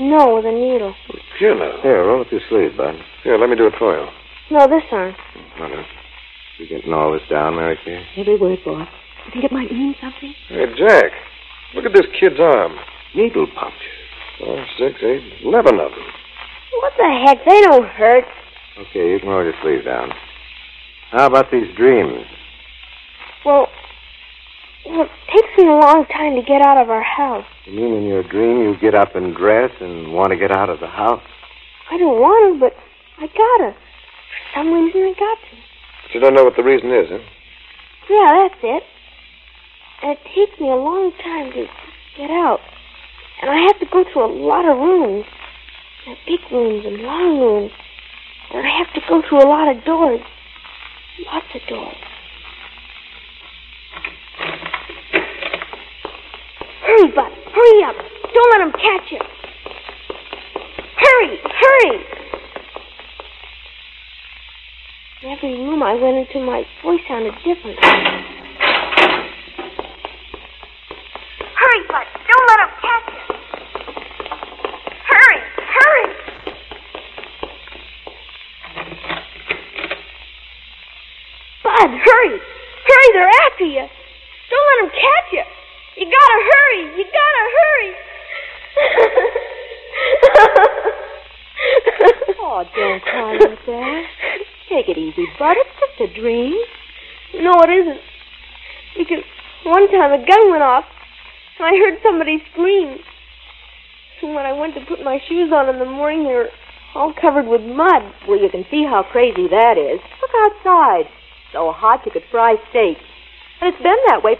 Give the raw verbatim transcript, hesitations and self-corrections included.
No, with a needle. Killer. Here, roll up your sleeve, Bud. Here, let me do it for you. No, this arm. Hold on. You getting all this down, Mary Kay? Every word, boy. You think it might mean something? Hey, Jack, look at this kid's arm. Needle punctures. Five, six, eight, eleven of them. What the heck? They don't hurt. Okay, you can roll your sleeve down. How about these dreams? Well, well, it takes me a long time to get out of our house. You mean in your dream you get up and dress and want to get out of the house? I don't want to, but I gotta. For some reason, I got to. But you don't know what the reason is, huh? Yeah, that's it. And it takes me a long time to get out. And I have to go through a lot of rooms. And big rooms and long rooms. And I have to go through a lot of doors. Lots of doors. Hurry, Bud. Hurry up. Don't let him catch you. Hurry. Hurry. In every room I went into, my voice sounded different. Hurry, Bud. Don't let him catch you. Hurry. Hurry. Bud, hurry. Hurry, they're after you. Don't let them catch you. You gotta hurry. You gotta hurry. Oh, don't cry like that. Take it easy, Bud. It's just a dream. No, it isn't. Because one time a gun went off, and I heard somebody scream. And when I went to put my shoes on in the morning, they were all covered with mud. Well, you can see how crazy that is. Look outside. So hot you could fry steak. And it's been that way